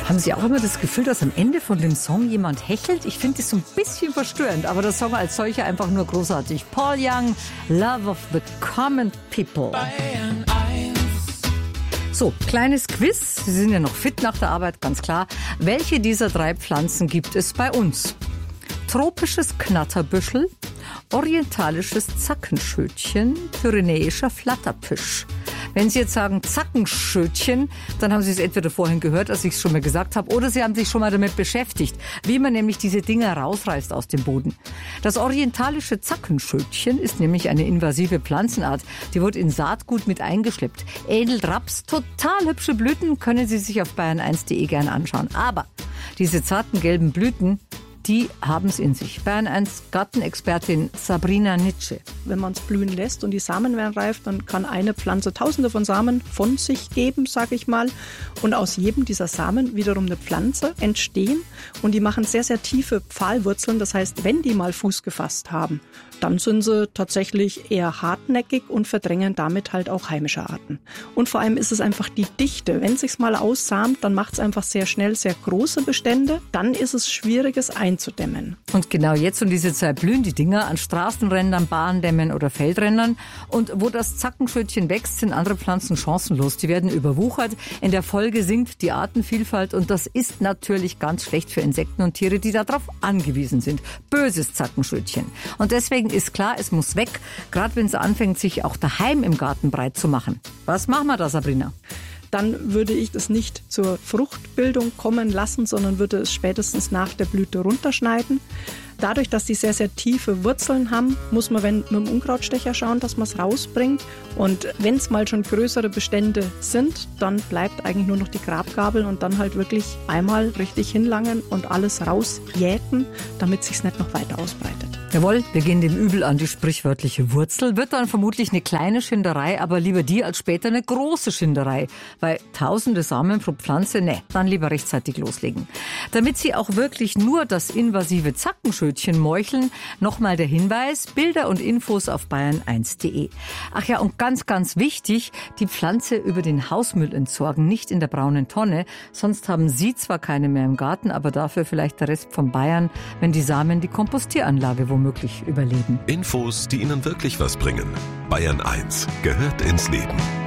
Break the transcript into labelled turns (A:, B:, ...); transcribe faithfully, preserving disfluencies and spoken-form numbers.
A: Haben Sie auch immer das Gefühl, dass am Ende von dem Song jemand hechelt? Ich finde das so ein bisschen verstörend, aber der Song als solcher einfach nur großartig. Paul Young, Love of the Common People. So, kleines Quiz. Sie sind ja noch fit nach der Arbeit, ganz klar. Welche dieser drei Pflanzen gibt es bei uns? Tropisches Knatterbüschel, orientalisches Zackenschötchen, pyrenäischer Flatterpisch. Wenn Sie jetzt sagen Zackenschötchen, dann haben Sie es entweder vorhin gehört, als ich es schon mal gesagt habe, oder Sie haben sich schon mal damit beschäftigt, wie man nämlich diese Dinger rausreißt aus dem Boden. Das orientalische Zackenschötchen ist nämlich eine invasive Pflanzenart. Die wird in Saatgut mit eingeschleppt. Ähnelt Raps, total hübsche Blüten, können Sie sich auf bayern eins punkt de gerne anschauen. Aber diese zarten gelben Blüten, die haben es in sich. bayern eins Gartenexpertin Sabrina Nitsche.
B: Wenn man es blühen lässt und die Samen werden reif, dann kann eine Pflanze tausende von Samen von sich geben, sage ich mal. Und aus jedem dieser Samen wiederum eine Pflanze entstehen. Und die machen sehr, sehr tiefe Pfahlwurzeln. Das heißt, wenn die mal Fuß gefasst haben, dann sind sie tatsächlich eher hartnäckig und verdrängen damit halt auch heimische Arten. Und vor allem ist es einfach die Dichte. Wenn es sich mal aussamt, dann macht es einfach sehr schnell sehr große Bestände. Dann ist es schwierig, es einzudämmen.
A: Und genau jetzt um diese Zeit blühen die Dinger an Straßenrändern, Bahndämmen oder Feldrändern. Und wo das Zackenschötchen wächst, sind andere Pflanzen chancenlos. Die werden überwuchert. In der Folge sinkt die Artenvielfalt. Und das ist natürlich ganz schlecht für Insekten und Tiere, die darauf angewiesen sind. Böses Zackenschötchen. Und deswegen ist klar, es muss weg, gerade wenn es anfängt, sich auch daheim im Garten breit zu machen. Was machen wir da, Sabrina?
B: Dann würde ich das nicht zur Fruchtbildung kommen lassen, sondern würde es spätestens nach der Blüte runterschneiden. Dadurch, dass die sehr, sehr tiefe Wurzeln haben, muss man wenn, mit dem Unkrautstecher schauen, dass man es rausbringt. Und wenn es mal schon größere Bestände sind, dann bleibt eigentlich nur noch die Grabgabel und dann halt wirklich einmal richtig hinlangen und alles rausjäten, damit es sich nicht noch weiter ausbreitet.
A: Jawohl, wir gehen dem Übel an die sprichwörtliche Wurzel. Wird dann vermutlich eine kleine Schinderei, aber lieber die als später eine große Schinderei. Weil tausende Samen pro Pflanze, ne, dann lieber rechtzeitig loslegen. Damit Sie auch wirklich nur das invasive Zackenschötchen meucheln, nochmal der Hinweis, Bilder und Infos auf bayern eins punkt de. Ach ja, und ganz, ganz wichtig, die Pflanze über den Hausmüll entsorgen, nicht in der braunen Tonne. Sonst haben Sie zwar keine mehr im Garten, aber dafür vielleicht der Rest von Bayern, wenn die Samen die Kompostieranlage womöglich überleben.
C: Infos, die Ihnen wirklich was bringen. Bayern eins gehört ins Leben.